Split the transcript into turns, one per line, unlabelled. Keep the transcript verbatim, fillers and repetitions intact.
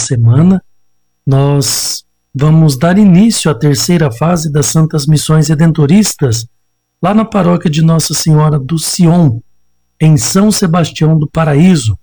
semana, nós vamos dar início à terceira fase das Santas Missões Redentoristas, lá na paróquia de Nossa Senhora do Sion, em São Sebastião do Paraíso.